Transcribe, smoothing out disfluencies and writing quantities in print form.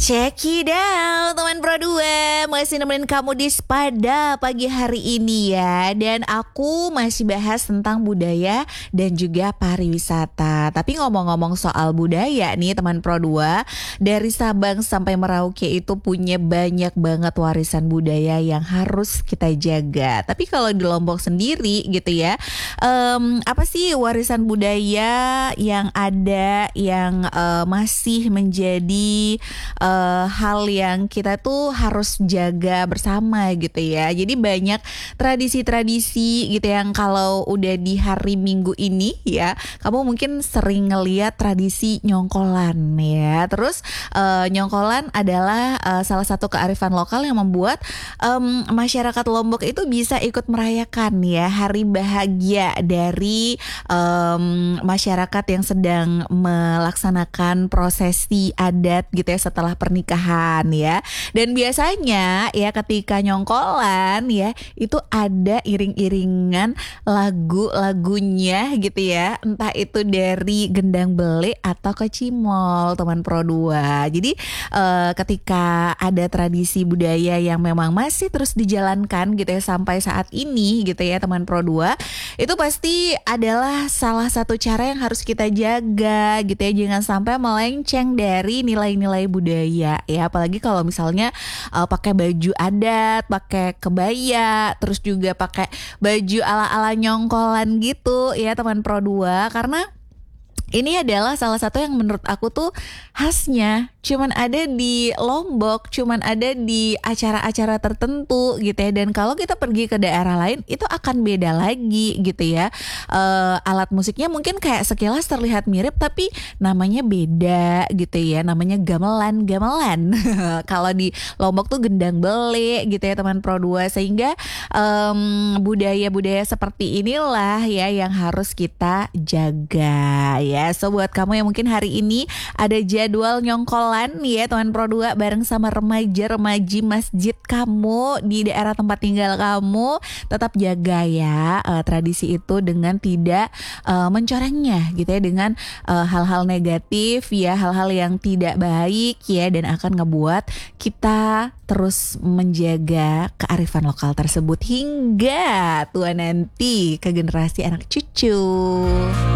Check it out teman Pro 2, masih nemenin kamu di Spada pagi hari ini ya. Dan aku masih bahas tentang budaya dan juga pariwisata. Tapi ngomong-ngomong soal budaya nih teman Pro 2, dari Sabang sampai Merauke itu punya banyak banget warisan budaya yang harus kita jaga. Tapi kalau di Lombok sendiri gitu ya, apa sih warisan budaya yang ada yang masih menjadi hal yang kita tuh harus jaga bersama gitu ya. Jadi banyak tradisi-tradisi gitu yang kalau udah di hari Minggu ini ya, kamu mungkin sering ngeliat tradisi nyongkolan ya. Terus nyongkolan adalah salah satu kearifan lokal yang membuat masyarakat Lombok itu bisa ikut merayakan ya hari bahagia dari masyarakat yang sedang melaksanakan prosesi adat gitu ya setelah pernikahan ya. Dan biasanya ya ketika nyongkolan ya itu ada iring-iringan lagu-lagunya gitu ya. Entah itu dari gendang bele atau kecimol teman Pro 2. Jadi ketika ada tradisi budaya yang memang masih terus dijalankan gitu ya sampai saat ini gitu ya teman Pro 2, itu pasti adalah salah satu cara yang harus kita jaga gitu ya. Jangan sampai melenceng dari nilai-nilai budaya ya, apalagi kalau misalnya pakai baju adat, pakai kebaya, terus juga pakai baju ala-ala nyongkolan gitu ya teman Pro 2, karena ini adalah salah satu yang menurut aku tuh khasnya cuman ada di Lombok, cuman ada di acara-acara tertentu gitu ya. Dan kalau kita pergi ke daerah lain itu akan beda lagi gitu ya. Alat musiknya mungkin kayak sekilas terlihat mirip tapi namanya beda gitu ya. Namanya gamelan. Kalau di Lombok tuh gendang bele gitu ya teman Pro 2. Sehingga budaya-budaya seperti inilah ya yang harus kita jaga ya. So buat kamu yang mungkin hari ini ada jadwal nyongkolan nih ya teman Pro 2 bareng sama remaja-remaji masjid kamu di daerah tempat tinggal kamu, tetap jaga ya tradisi itu dengan tidak mencorengnya gitu ya, dengan hal-hal negatif ya, hal-hal yang tidak baik ya, dan akan ngebuat kita terus menjaga kearifan lokal tersebut hingga tua nanti ke generasi anak cucu.